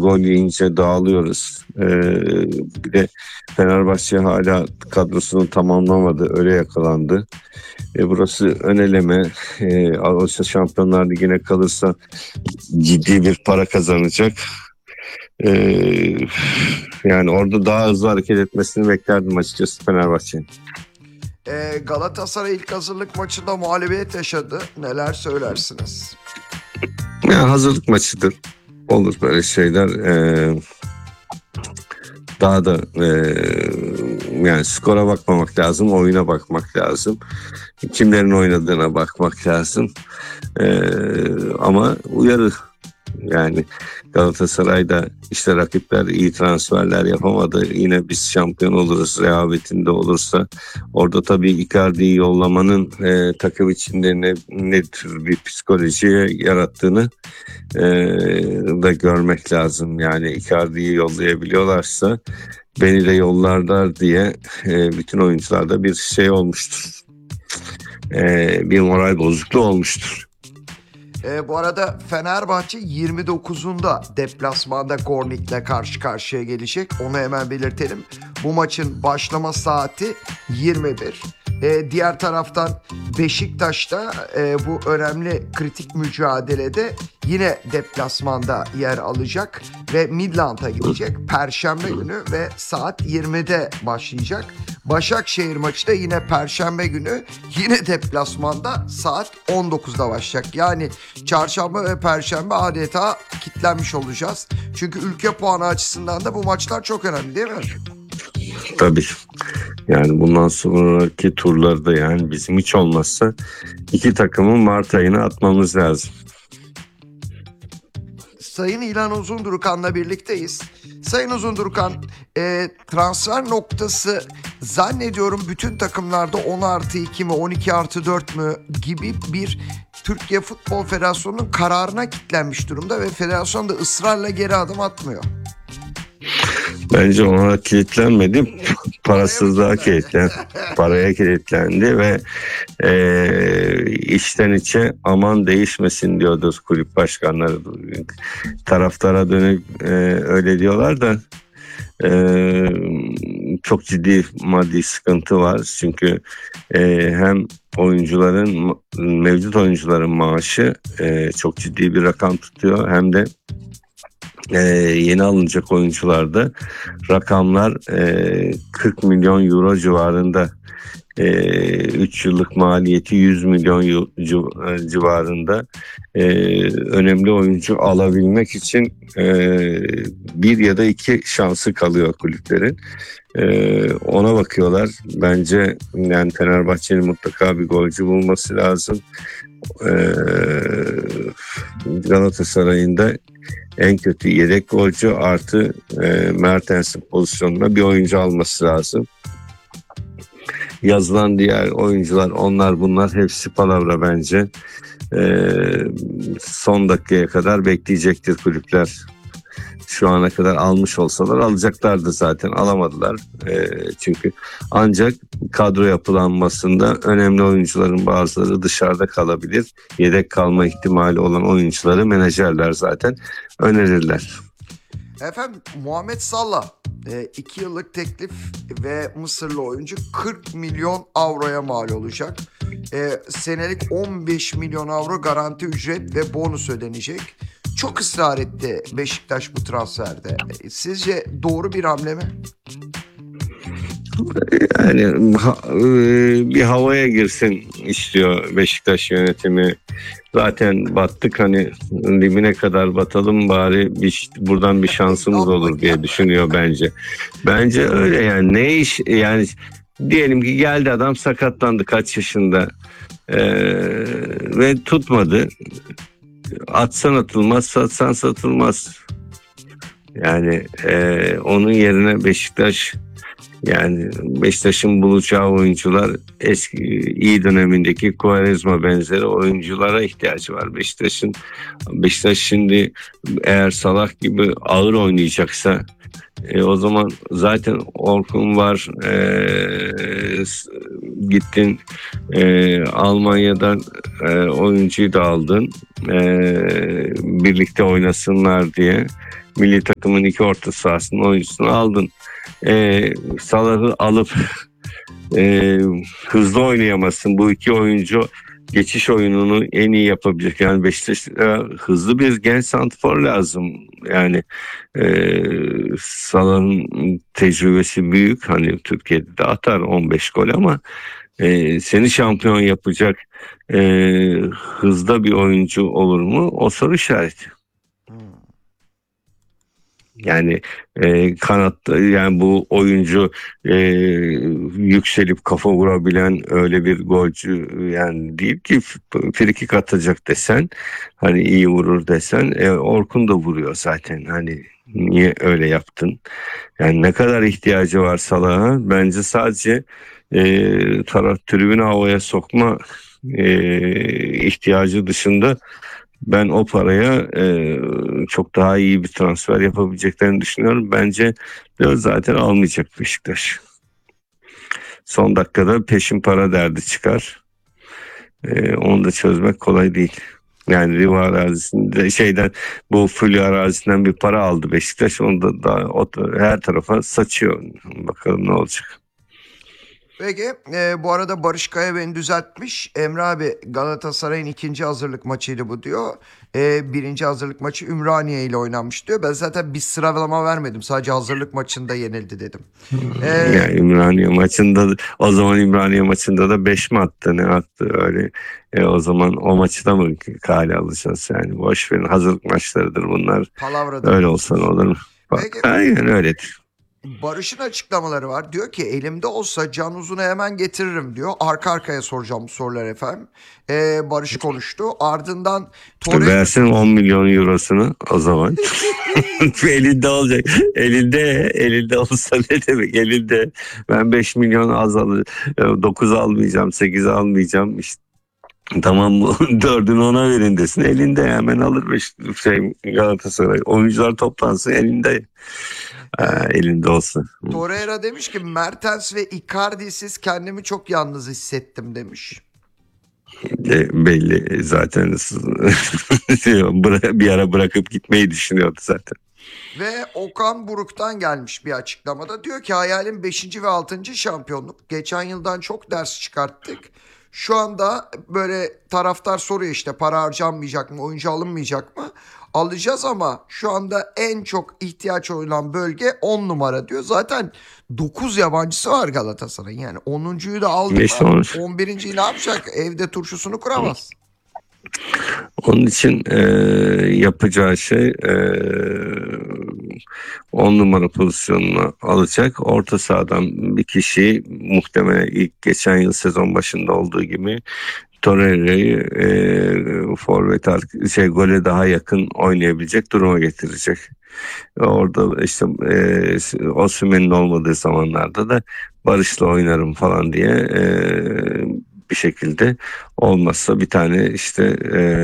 gol yiyince dağılıyoruz. Bir de Fenerbahçe hala kadrosunu tamamlamadı. Öyle yakalandı. Burası ön eleme. Avrupa Şampiyonlar Ligi'ne kalırsa ciddi bir para kazanacak. Yani orada daha hızlı hareket etmesini beklerdim açıkçası Fenerbahçe'nin. Galatasaray ilk hazırlık maçında mağlubiyet yaşadı. Neler söylersiniz? Yani hazırlık maçıdır. Olur böyle şeyler. Daha da yani skora bakmamak lazım, oyuna bakmak lazım. Kimlerin oynadığına bakmak lazım. Ama uyarı. Yani Galatasaray'da işte rakipler iyi transferler yapamadı. Yine biz şampiyon oluruz rehavetinde olursa. Orada tabii Icardi'yi yollamanın takım içinde ne tür bir psikolojiye yarattığını da görmek lazım. Yani Icardi'yi yollayabiliyorlarsa beni de yollarlar diye bütün oyuncularda bir şey olmuştur. Bir moral bozukluğu olmuştur. Bu arada Fenerbahçe 29'unda deplasmanda Gornik'le karşı karşıya gelecek. Onu hemen belirtelim. Bu maçın başlama saati 21. Diğer taraftan Beşiktaş'ta bu önemli kritik mücadelede yine deplasmanda yer alacak ve Midland'a gidecek. Perşembe günü ve saat 20'de başlayacak. Başakşehir maçı da yine Perşembe günü yine deplasmanda saat 19'da başlayacak. Yani Çarşamba ve Perşembe adeta kilitlenmiş olacağız. Çünkü ülke puanı açısından da bu maçlar çok önemli değil mi? Tabii. Yani bundan sonraki turlarda yani bizim hiç olmazsa iki takımın Mart ayına atmamız lazım. Sayın İlhan Uzundurukan'la birlikteyiz. Sayın Uzundurukan, transfer noktası zannediyorum bütün takımlarda 10+2 mi 12+4 mü gibi bir Türkiye Futbol Federasyonu'nun kararına kilitlenmiş durumda ve federasyon da ısrarla geri adım atmıyor. Bence ona kilitlenmedi. Parasızlığa kilitlendi. Paraya kilitlendi ve içten içe aman değişmesin diyordu kulüp başkanları. Taraftara dönük öyle diyorlar da çok ciddi maddi sıkıntı var. Çünkü hem oyuncuların mevcut oyuncuların maaşı çok ciddi bir rakam tutuyor, hem de yeni alınacak oyuncularda rakamlar 40 milyon euro civarında, 3 yıllık maliyeti 100 milyon civarında. Önemli oyuncu alabilmek için bir ya da iki şansı kalıyor kulüplerin. Ona bakıyorlar. Bence yani Fenerbahçe'nin mutlaka bir golcü bulması lazım. Galatasaray'ın da en kötü yedek golcü artı Mertens'in pozisyonuna bir oyuncu alması lazım. Yazılan diğer oyuncular, onlar bunlar hepsi palavra bence. Son dakikaya kadar bekleyecektir kulüpler. Şu ana kadar almış olsalar alacaklardı, zaten alamadılar. Çünkü ancak kadro yapılanmasında önemli oyuncuların bazıları dışarıda kalabilir. Yedek kalma ihtimali olan oyuncuları menajerler zaten önerirler. Efendim, Muhammed Salah 2 yıllık teklif ve Mısırlı oyuncu 40 milyon avroya mal olacak. Senelik 15 milyon avro garanti ücret ve bonus ödenecek. Çok ısrar etti Beşiktaş bu transferde. Sizce doğru bir hamle mi? Yani bir havaya girsin istiyor Beşiktaş yönetimi. Zaten battık, hani dibine kadar batalım bari, buradan bir şansımız olur diye düşünüyor bence. Bence öyle yani. Ne iş yani, diyelim ki geldi adam sakatlandı kaç yaşında ve tutmadı. Atsan atılmaz, satsan satılmaz. Yani onun yerine Beşiktaş, yani Beşiktaş'ın bulacağı oyuncular eski iyi dönemindeki Quaresma benzeri oyunculara ihtiyacı var Beşiktaş'ın. Beşiktaş şimdi eğer Salah gibi ağır oynayacaksa o zaman zaten Orkun var, gittin Almanya'dan oyuncuyu da aldın birlikte oynasınlar diye. milli takımın iki orta sahasının oyuncusunu aldın. Salah'ı alıp hızlı oynayamazsın. Bu iki oyuncu geçiş oyununu en iyi yapabilecek. Yani Beşiktaş'a hızlı bir genç santrfor lazım. Yani Salah'ın tecrübesi büyük. Hani Türkiye'de de atar 15 gol ama seni şampiyon yapacak hızda bir oyuncu olur mu? O soru işareti. Yani kanatta, yani bu oyuncu yükselip kafa vurabilen öyle bir golcü yani değil ki. Frikik atacak desen, hani iyi vurur desen, Orkun da vuruyor zaten. Hani niye öyle yaptın? Yani ne kadar ihtiyacı var Salah'a? Bence sadece taraf tribünü havaya sokma ihtiyacı dışında ben o paraya çok daha iyi bir transfer yapabileceklerini düşünüyorum. Bence de zaten almayacak Beşiktaş. Son dakikada peşin para derdi çıkar. Onu da çözmek kolay değil. Yani Riva arazisinde bu Fulya arazisinden bir para aldı Beşiktaş. Onu da her tarafa saçıyor. Bakalım ne olacak. Peki bu arada Barış Kaya beni düzeltmiş. Emre abi, Galatasaray'ın ikinci hazırlık maçıydı bu diyor. Birinci hazırlık maçı Ümraniye ile oynanmış diyor. Ben zaten bir sıralama vermedim. Sadece hazırlık maçında yenildi dedim. Yani Ümraniye maçında, o zaman Ümraniye maçında da 5 mi attı, ne attı öyle. O zaman o maçı da mı kale alacağız yani? Boş verin, hazırlık maçlarıdır bunlar. Palavradır. Öyle olsa ne olur mu? Peki. Aynen öyledir. Barış'ın açıklamaları var. Diyor ki elimde olsa Can Uzun'u hemen getiririm diyor. Arka arkaya soracağım bu soruları efendim. Barış konuştu. Ardından Versin 10 milyon eurosunu o zaman. Elinde olacak. Elinde olsa ne demek? Elinde. Ben 5 milyon az alır. 9 almayacağım, 8 almayacağım. İşte tamam, bu 4'ünü ona verin desin. Elinde hemen alır Galatasaray. Oyuncular toplansın elinde. Elinde olsun. Torreira demiş ki Mertens ve Icardi'siz kendimi çok yalnız hissettim demiş. Belli zaten. Bir ara bırakıp gitmeyi düşünüyordu zaten. Ve Okan Buruk'tan gelmiş bir açıklamada. Diyor ki hayalim 5. ve 6. şampiyonluk. Geçen yıldan çok ders çıkarttık. Şu anda böyle taraftar soruyor işte para harcanmayacak mı, oyuncu alınmayacak mı? Alacağız ama şu anda en çok ihtiyaç olan bölge 10 numara diyor. Zaten 9 yabancısı var Galatasaray'ın. Yani 10'uncuyu da aldı. 11.yi ne yapacak? Evde turşusunu kuramaz. Onun için yapacağı şey 10 numara pozisyonuna alacak. Orta sahadan bir kişi, muhtemelen ilk geçen yıl sezon başında olduğu gibi Torreira'yı forvet gole daha yakın oynayabilecek duruma getirecek. Orada işte Osimhen'in olmadığı zamanlarda da Barış'la oynarım falan diye bir şekilde, olmazsa bir tane işte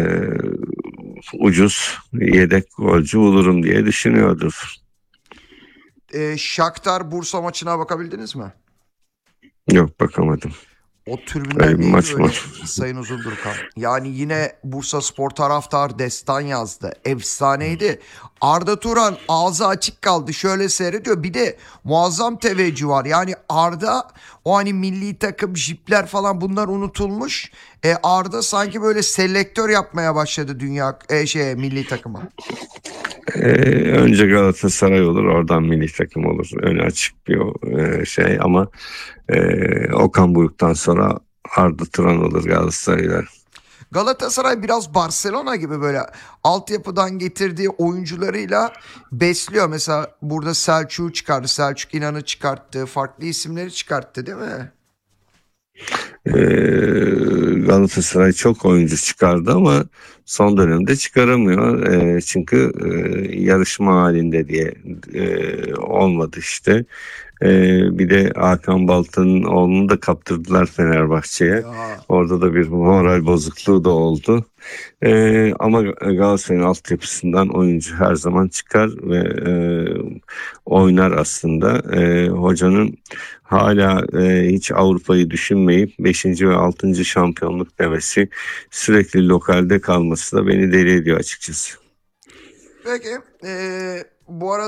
ucuz yedek golcü bulurum diye düşünüyordur. Shakhtar Bursa maçına bakabildiniz mi? Yok, bakamadım. O tribünden Öyle bir neydi maç öyle mı? Sayın Uzundurkan? Yani yine Bursaspor taraftar destan yazdı. Efsaneydi. Arda Turan ağzı açık kaldı. Şöyle seyrediyor. Bir de muazzam teveccüh var. Yani Arda, o hani milli takım, jipler falan, bunlar unutulmuş. Arda sanki böyle selektör yapmaya başladı dünya milli takıma. Önce Galatasaray olur, oradan milli takım olur. Öyle açık bir ama Okan Buruk'tan sonra Arda Turan olur Galatasaray'lar. Galatasaray biraz Barcelona gibi böyle altyapıdan getirdiği oyuncularıyla besliyor. Mesela burada Selçuk'u çıkardı. Selçuk İnan'ı çıkarttı. Farklı isimleri çıkarttı değil mi? Galatasaray çok oyuncu çıkardı ama son dönemde çıkaramıyor. Çünkü yarışma halinde diye olmadı işte. Bir de Hakan Balta'nın oğlunu da kaptırdılar Fenerbahçe'ye. Ya. Orada da bir moral bozukluğu da oldu. Ama Galatasaray'ın altyapısından oyuncu her zaman çıkar ve oynar aslında. Hocanın hala hiç Avrupa'yı düşünmeyip 5. ve 6. şampiyonluk demesi, sürekli lokalde kalması da beni deli ediyor açıkçası. Peki Bu arada